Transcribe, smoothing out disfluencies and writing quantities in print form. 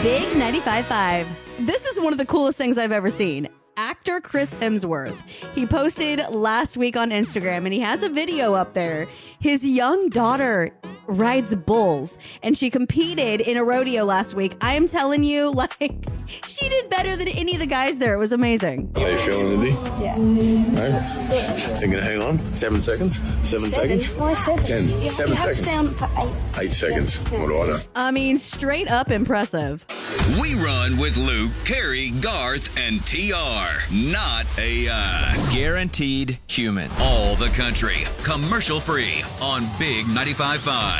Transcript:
Big 95.5. This is one of the coolest things I've ever seen. Actor Chris Hemsworth. He posted last week on Instagram, and he has a video up there. His young daughter rides bulls, and she competed in a rodeo last week. I am telling you, like, she did better than any of the guys there. It was amazing. How you feeling, Indy? Yeah. All right. You gonna hang on? 7 seconds? 7 seconds? Why 7? 10. You 7 have to seconds. stay on for 8. 8 seconds. What do I know? I mean, straight up impressive. We run with Luke, Carrie, Garth, and TR. Not AI. Guaranteed human. All the country. Commercial free on Big 95.5.